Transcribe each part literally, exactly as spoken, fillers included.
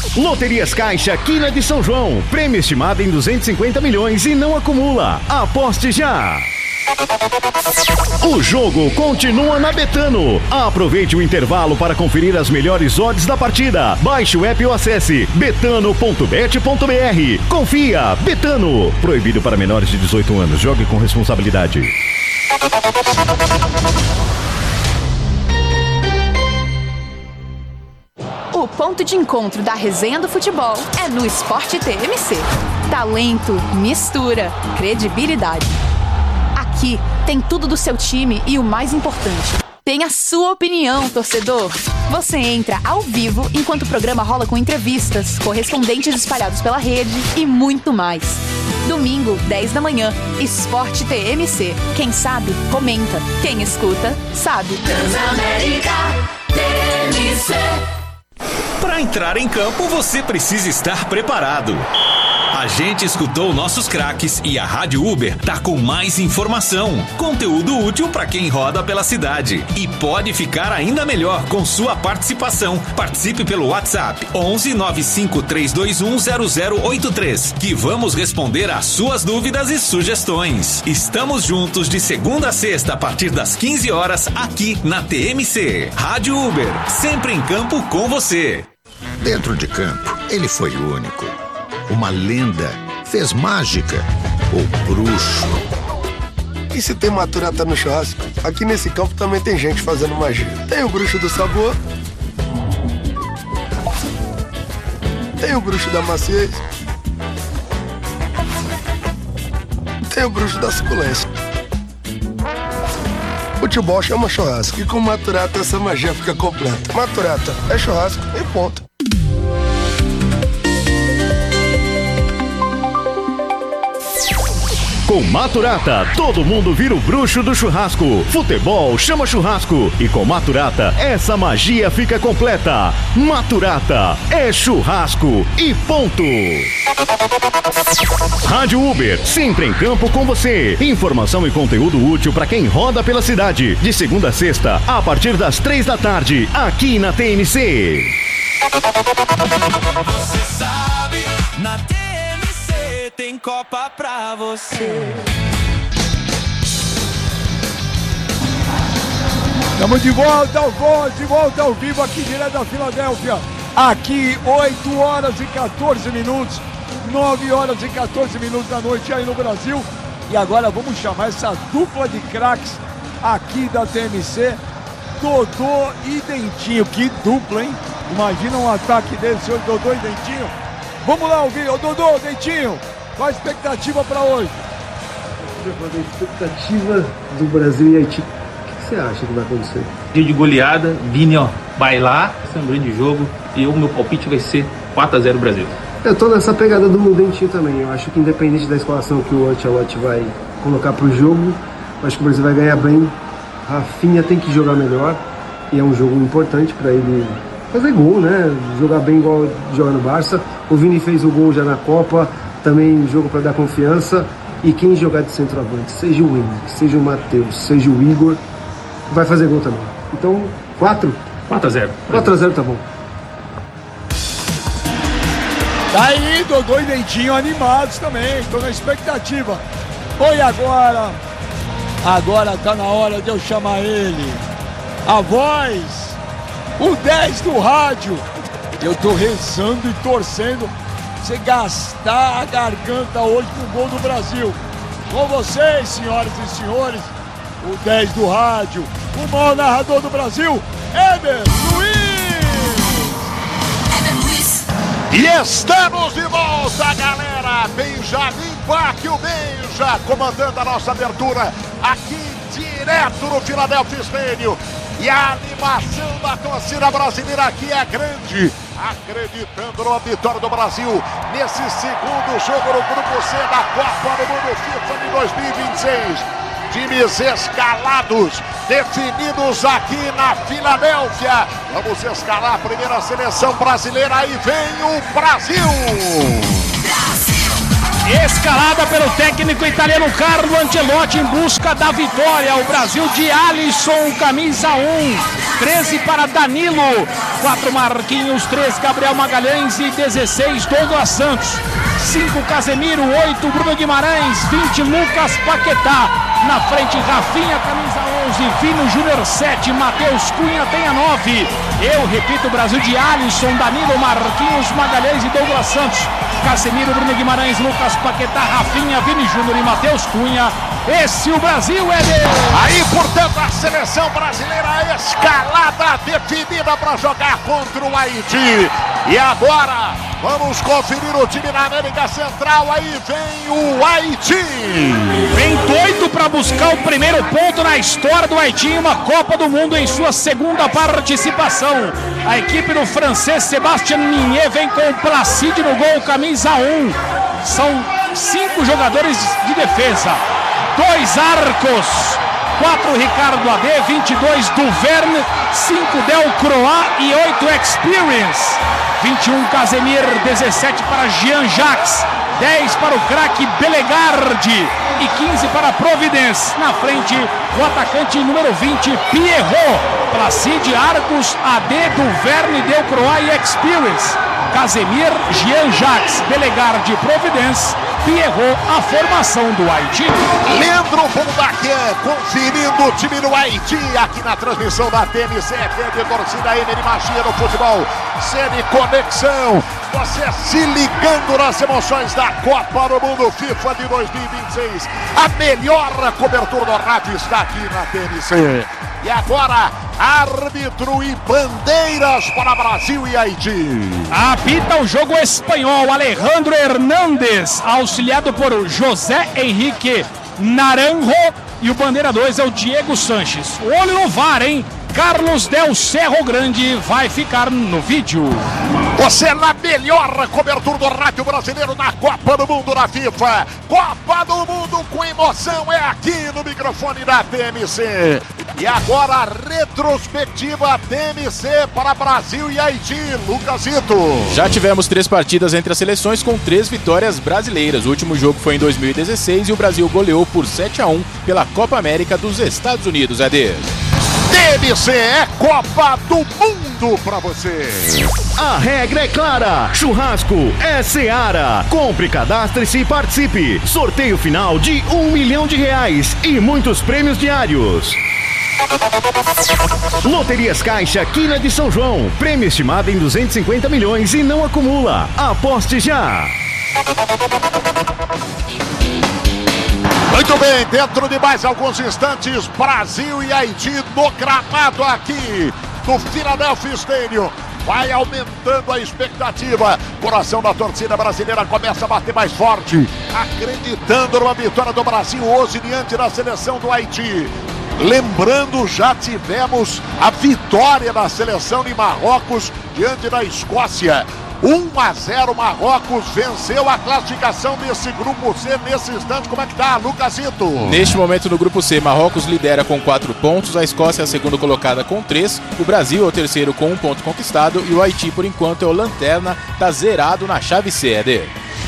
Loterias Caixa, quina de São João. Prêmio estimado em duzentos e cinquenta milhões e não acumula. Aposte já! O jogo continua na Betano. Aproveite o intervalo para conferir as melhores odds da partida. Baixe o app ou acesse betano ponto bet ponto br. Confia, Betano. Proibido para menores de dezoito anos. Jogue com responsabilidade. O ponto de encontro da resenha do futebol é no Sport T M C. Talento, mistura, credibilidade. Aqui tem tudo do seu time e o mais importante, tem a sua opinião, torcedor. Você entra ao vivo enquanto o programa rola com entrevistas, correspondentes espalhados pela rede e muito mais. Domingo, dez da manhã, Sport T M C. Quem sabe, comenta. Quem escuta, sabe. Transamérica T M C. Para entrar em campo, você precisa estar preparado. A gente escutou nossos craques e a Rádio Uber tá com mais informação, conteúdo útil para quem roda pela cidade. E pode ficar ainda melhor com sua participação. Participe pelo WhatsApp onze nove cinco três dois um zero zero oito três, que vamos responder às suas dúvidas e sugestões. Estamos juntos de segunda a sexta a partir das quinze horas aqui na T M C. Rádio Uber, sempre em campo com você. Dentro de campo, ele foi único. Uma lenda, fez mágica, o bruxo. E se tem Maturata no churrasco, aqui nesse campo também tem gente fazendo magia. Tem o bruxo do sabor, tem o bruxo da maciez, tem o bruxo da suculência. Futebol chama churrasco e com Maturata essa magia fica completa. Maturata é churrasco e ponto. Com Maturata, todo mundo vira o bruxo do churrasco. Futebol chama churrasco. E com Maturata, essa magia fica completa. Maturata é churrasco e ponto. Rádio Uber, sempre em campo com você. Informação e conteúdo útil para quem roda pela cidade. De segunda a sexta, a partir das três da tarde, aqui na T M C. Você sabe, na T M C tem Copa pra você. Estamos de volta ao gol, de volta ao vivo aqui direto da Filadélfia. Aqui, oito horas e quatorze minutos, nove horas e quatorze minutos da noite aí no Brasil. E agora vamos chamar essa dupla de craques aqui da T M C, Dodô e Dentinho. Que dupla, hein? Imagina um ataque desse, senhor Dodô e Dentinho. Vamos lá ouvir, ô Dodô, Dentinho, qual a expectativa para hoje? A expectativa do Brasil e Haiti. O que você acha que vai acontecer? Dia de goleada, Vini, ó, vai lá, esse é um grande jogo e o meu palpite vai ser quatro a zero Brasil. Eu tô nessa pegada do Dentinho também. Eu acho que independente da escalação que o Ancelotti vai colocar pro jogo, eu acho que o Brasil vai ganhar bem. Rafinha tem que jogar melhor e é um jogo importante para ele fazer gol, né? Jogar bem igual joga no Barça. O Vini fez o gol já na Copa, também jogo para dar confiança. E quem jogar de centroavante, seja o Henrique, seja o Matheus, seja o Igor, vai fazer gol também. Então, quatro? quatro a zero. quatro a zero tá bom. Tá aí, Dodô e Dentinho animados também, estou na expectativa. Oi, agora, agora tá na hora de eu chamar ele, a voz, o dez do rádio. Eu tô rezando e torcendo você gastar a garganta hoje com o gol do Brasil. Com vocês, senhoras e senhores, o dez do rádio, o maior narrador do Brasil, Éder Luiz. E estamos de volta, galera! Benjamin Bach, o Benja, comandando a nossa abertura aqui direto no Philadelphia Stadium. E a animação da torcida brasileira aqui é grande, acreditando na vitória do Brasil nesse segundo jogo no Grupo C da Copa do Mundo FIFA de dois mil e vinte e seis. Times escalados, definidos aqui na Filadélfia. Vamos escalar a primeira seleção brasileira. Aí vem o Brasil. Escalada pelo técnico italiano Carlo Ancelotti em busca da vitória. O Brasil de Alisson, camisa um. treze para Danilo. quatro Marquinhos, três Gabriel Magalhães e dezesseis Douglas Santos. cinco Casemiro, oito Bruno Guimarães, vinte Lucas Paquetá. Na frente, Rafinha, camisa onze, Vino Júnior sete, Matheus Cunha tem a nove. Eu repito, Brasil de Alisson, Danilo, Marquinhos, Magalhães e Douglas Santos. Casemiro, Bruno Guimarães, Lucas Paquetá, Rafinha, Vini Júnior e Matheus Cunha. Esse é o Brasil, Éder. Aí, portanto, a seleção brasileira escalada, definida para jogar contra o Haiti. E agora, vamos conferir o time na América Central. Aí vem o Haiti. Vem doido para buscar o primeiro ponto na história do Haiti em uma Copa do Mundo em sua segunda participação. A equipe do francês Sébastien Migné vem com o Placide no gol, camisa um. São cinco jogadores de defesa, dois arcos, quatro Ricardo A D, vinte e dois Duverne, cinco Delcroix e oito Experience. vinte e um Casemir, dezessete para Jean-Jacques, dez para o craque Belegarde e quinze para a Providence. Na frente, o atacante número vinte, Pierrot, Placide, Arcos, A D, Duverne, Delcroix e Experience. Casemir, Jean-Jacques, Belegarde, Providence, Pierrot, a formação do Haiti. Leandro Bondaquet conferindo o time do Haiti aqui na transmissão da T M C F M, torcida M de Magia no futebol, Sede Conexão. Você se ligando nas emoções da Copa do Mundo FIFA de dois mil e vinte e seis. A melhor cobertura do rádio está aqui na T M C. E agora, árbitro e bandeiras para Brasil e Haiti. Apita o jogo espanhol, Alejandro Hernández, auxiliado por José Henrique Naranjo. E o bandeira dois é o Diego Sanches. Olho no V A R, hein? Carlos Del Cerro Grande vai ficar no vídeo. Você na melhor cobertura do rádio brasileiro na Copa do Mundo da FIFA. Copa do Mundo com emoção é aqui no microfone da T M C. E agora a retrospectiva T M C para Brasil e Haiti. Lucasito. Já tivemos três partidas entre as seleções com três vitórias brasileiras. O último jogo foi em dois mil e dezesseis e o Brasil goleou por sete a um pela Copa América dos Estados Unidos. Eder. T M C é Copa do Mundo pra você. A regra é clara. Churrasco é Seara. Compre, cadastre-se e participe. Sorteio final de um milhão de reais e muitos prêmios diários. Loterias Caixa Quina de São João. Prêmio estimado em duzentos e cinquenta milhões e não acumula. Aposte já. Muito bem, dentro de mais alguns instantes, Brasil e Haiti no gramado aqui do Philadelphia Stadium. Vai aumentando a expectativa. Coração da torcida brasileira começa a bater mais forte, acreditando numa vitória do Brasil hoje diante da seleção do Haiti. Lembrando, já tivemos a vitória da seleção de Marrocos diante da Escócia. um a zero, Marrocos venceu a classificação desse grupo C nesse instante. Como é que tá, Lucasito? Neste momento no grupo C, Marrocos lidera com quatro pontos, a Escócia é a segunda colocada com três, o Brasil é o terceiro com um ponto conquistado e o Haiti, por enquanto, é o lanterna, tá zerado na chave C, Eder.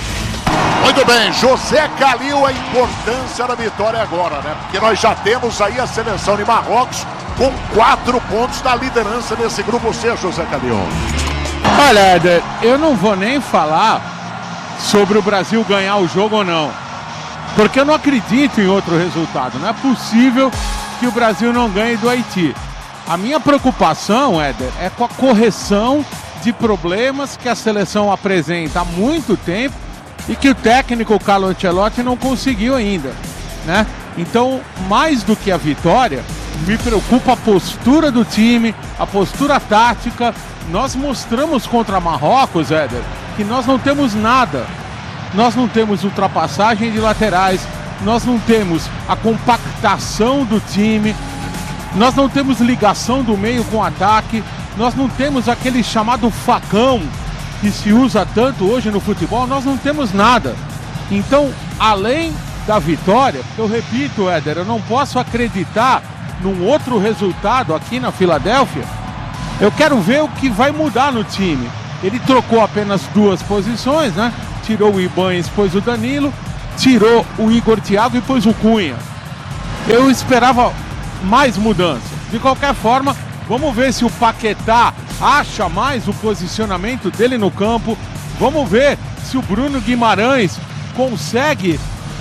Muito bem, José Calil, a importância da vitória agora, né? Porque nós já temos aí a seleção de Marrocos com quatro pontos da liderança nesse grupo C, José Calil. Olha, Éder, eu não vou nem falar sobre o Brasil ganhar o jogo ou não, porque eu não acredito em outro resultado. Não é possível que o Brasil não ganhe do Haiti. A minha preocupação, Éder, é com a correção de problemas que a seleção apresenta há muito tempo e que o técnico Carlo Ancelotti não conseguiu ainda, né? Então, mais do que a vitória, me preocupa a postura do time, a postura tática. Nós mostramos contra Marrocos, Éder, que nós não temos nada. Nós não temos ultrapassagem de laterais, nós não temos a compactação do time, nós não temos ligação do meio com o ataque, nós não temos aquele chamado facão que se usa tanto hoje no futebol, nós não temos nada. Então, além da vitória, eu repito, Éder, eu não posso acreditar num outro resultado aqui na Filadélfia. Eu quero ver o que vai mudar no time. Ele trocou apenas duas posições, né? Tirou o Ibanez, pôs o Danilo, tirou o Igor Thiago e pôs o Cunha. Eu esperava mais mudança. De qualquer forma, vamos ver se o Paquetá acha mais o posicionamento dele no campo. Vamos ver se o Bruno Guimarães consegue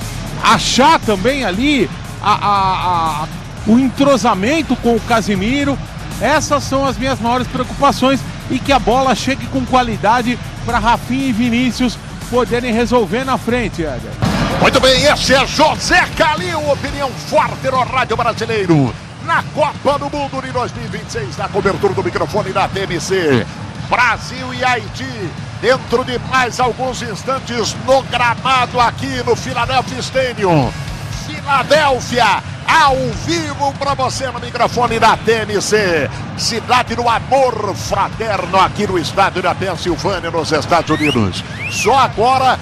achar também ali a, a, a, o entrosamento com o Casimiro. Essas são as minhas maiores preocupações, e que a bola chegue com qualidade para Rafinha e Vinícius poderem resolver na frente, Éder. Muito bem, esse é José Calil, opinião forte no Rádio Brasileiro. Na Copa do Mundo de dois mil e vinte e seis, na cobertura do microfone da T M C. Brasil e Haiti, dentro de mais alguns instantes no gramado aqui no Philadelphia Stadium. Filadélfia, ao vivo para você no microfone da T M C. Cidade do amor fraterno aqui no estádio da Pensilvânia, nos Estados Unidos. Só agora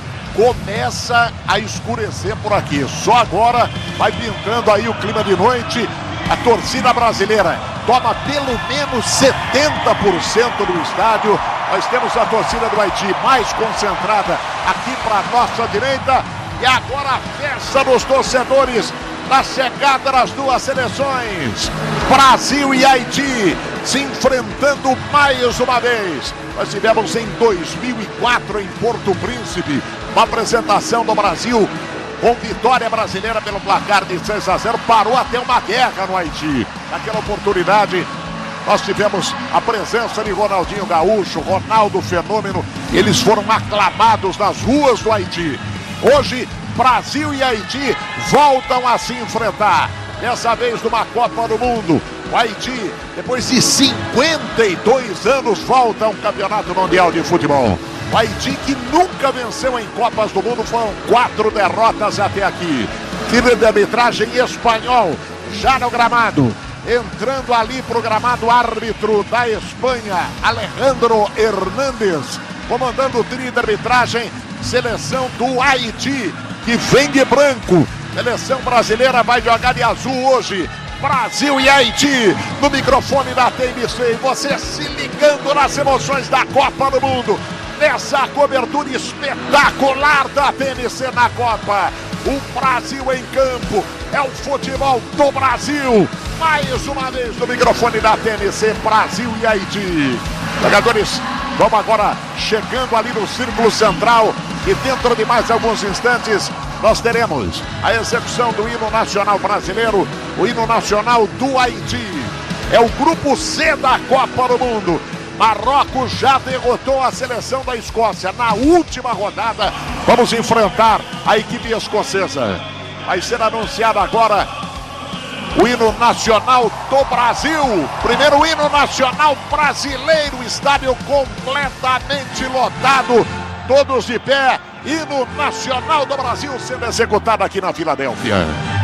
começa a escurecer por aqui. Só agora vai pintando aí o clima de noite. A torcida brasileira toma pelo menos setenta por cento do estádio. Nós temos a torcida do Haiti mais concentrada aqui para nossa direita. E agora a festa dos torcedores na chegada das duas seleções. Brasil e Haiti se enfrentando mais uma vez. Nós tivemos em dois mil e quatro em Porto Príncipe uma apresentação do Brasil com vitória brasileira pelo placar de seis a zero. Parou até uma guerra no Haiti. Naquela oportunidade nós tivemos a presença de Ronaldinho Gaúcho, Ronaldo Fenômeno. Eles foram aclamados nas ruas do Haiti. Hoje, Brasil e Haiti voltam a se enfrentar. Dessa vez numa Copa do Mundo. O Haiti, depois de cinquenta e dois anos, volta a um campeonato mundial de futebol. O Haiti, que nunca venceu em Copas do Mundo, foram quatro derrotas até aqui. Filho de arbitragem espanhol, já no gramado. Entrando ali pro gramado, árbitro da Espanha, Alejandro Hernández. Comandando o trio de arbitragem, seleção do Haiti, que vem de branco. Seleção brasileira vai jogar de azul hoje. Brasil e Haiti no microfone da T M C. Você se ligando nas emoções da Copa do Mundo. Nessa cobertura espetacular da T M C na Copa. O Brasil em campo. É o futebol do Brasil. Mais uma vez no microfone da T M C. Brasil e Haiti. Jogadores vão agora chegando ali no círculo central. E dentro de mais alguns instantes nós teremos a execução do hino nacional brasileiro, o hino nacional do Haiti. É o grupo C da Copa do Mundo. Marrocos já derrotou a seleção da Escócia na última rodada. Vamos enfrentar a equipe escocesa. Vai ser anunciado agora o hino nacional do Brasil. Primeiro hino nacional brasileiro. Estádio completamente lotado. Todos de pé. Hino nacional do Brasil sendo executado aqui na Filadélfia.